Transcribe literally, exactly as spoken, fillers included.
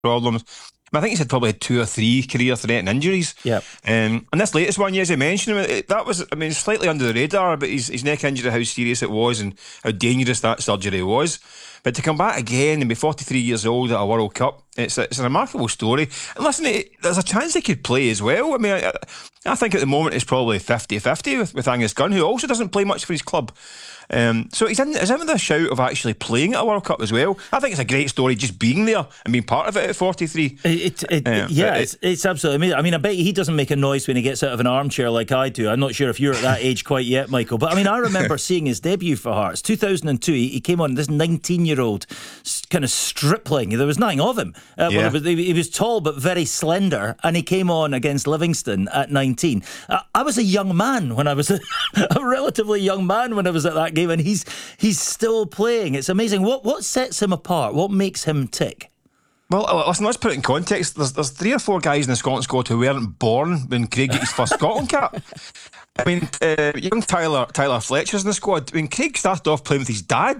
problems. I think he's had probably two or three career-threatening injuries. Yeah. Um, and this latest one, yeah, as you mentioned, it, that was, I mean, slightly under the radar, but his, his neck injury, how serious it was and how dangerous that surgery was. But to come back again and be forty-three years old at a World Cup, it's a, it's a remarkable story. And listen, it, there's a chance he could play as well. I mean, I, I think at the moment it's probably fifty-fifty with, with Angus Gunn, who also doesn't play much for his club. Um, so he's in, he's in with a shout of actually playing at a World Cup as well. I think it's a great story just being there and being part of it at forty-three. It, it, um, yeah, it, it's, it's absolutely amazing. I mean, I bet he doesn't make a noise when he gets out of an armchair like I do. I'm not sure if you're at that age quite yet, Michael. But I mean, I remember seeing his debut for Hearts, two thousand two. He, he came on, this nineteen-year-old kind of stripling. There was nothing of him. Uh, yeah. well, was, he was tall but very slender, and he came on against Livingston at nineteen. Uh, I was a young man when I was a, a relatively young man when I was at that game, and he's he's still playing. It's amazing. What what sets him apart? What makes him tick? Well, listen, let's put it in context. There's, there's three or four guys in the Scotland squad who weren't born when Craig got his first Scotland cap. I mean, uh, young Tyler Tyler Fletcher's in the squad. I mean, Craig started off playing with his dad